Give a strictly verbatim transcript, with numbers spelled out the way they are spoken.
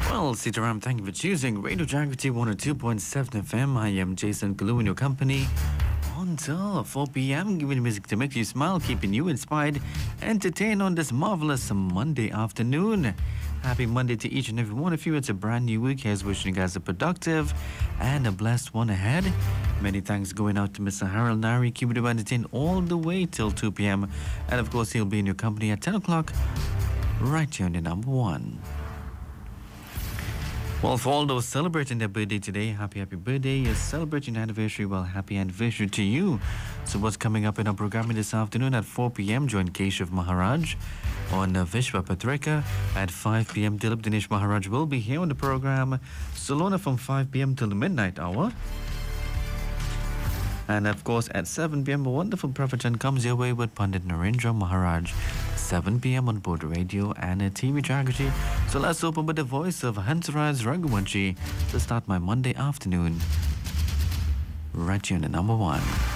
Well, Sitaram, thank you for choosing Radio Jagriti one oh two point seven F M. I am Jason Kalu in your company until four p.m. Giving you music to make you smile, keeping you inspired, entertained on this marvelous Monday afternoon. Happy Monday to each and every one of you. It's a brand new week. Here's wishing you guys a productive and a blessed one ahead. Many thanks going out to Mister Harold Nari, keeping you entertained all the way till two p.m. And of course, he'll be in your company at ten o'clock, right here on the number one. Well, for all those celebrating their birthday today, happy, happy birthday. You're celebrating your anniversary. Well, happy anniversary to you. So what's coming up in our programming this afternoon at four p.m. Join Keshav Maharaj on uh, Vishwa Patrika. At five p.m. Dilip Dinesh Maharaj will be here on the program. Solona from five p.m. till the midnight hour. And of course, at seven p.m. a wonderful pravachan comes your way with Pandit Narendra Maharaj. seven p.m. on board radio and a T V Jagriti. So let's open with the voice of Hansraj Raghuvanshi to start my Monday afternoon. Right here on the number one.